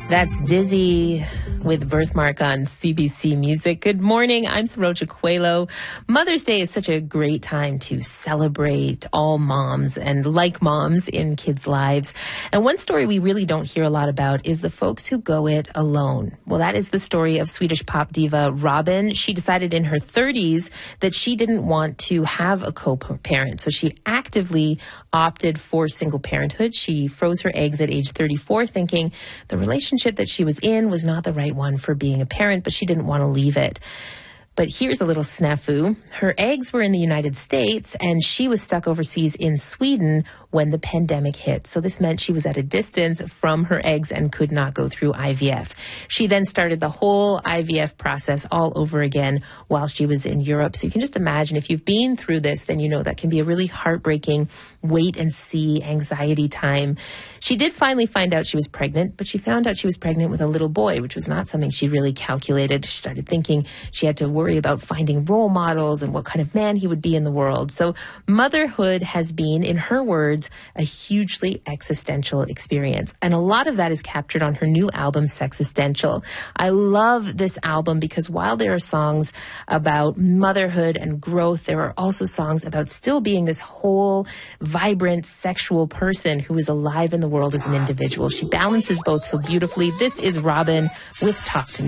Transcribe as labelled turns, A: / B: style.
A: That's Dizzy with Birthmark on CBC Music. Good morning. I'm Saroja Coelho. Mother's Day is such a great time to celebrate all moms and like moms in kids' lives. And one story we really don't hear a lot about is the folks who go it alone. Well, that is the story of Swedish pop diva Robyn. She decided in her 30s that she didn't want to have a co-parent, so she actively opted for single parenthood. She froze her eggs at age 34, thinking the relationship that she was in was not the right one for being a parent, but she didn't want to leave it. But here's a little snafu. Her eggs were in the United States, and she was stuck overseas in Sweden when the pandemic hit. So this meant she was at a distance from her eggs and could not go through IVF. She then started the whole IVF process all over again while she was in Europe. So you can just imagine, if you've been through this, then you know that can be a really heartbreaking wait and see anxiety time. She did finally find out she was pregnant, but she found out she was pregnant with a little boy, which was not something she really calculated. She started thinking she had to worry about finding role models and what kind of man he would be in the world. So motherhood has been, in her words, a hugely existential experience. And a lot of that is captured on her new album, Sexistential. I love this album because while there are songs about motherhood and growth, there are also songs about still being this whole, vibrant, sexual person who is alive in the world as an individual. She balances both so beautifully. This is Robyn with Talk to Me.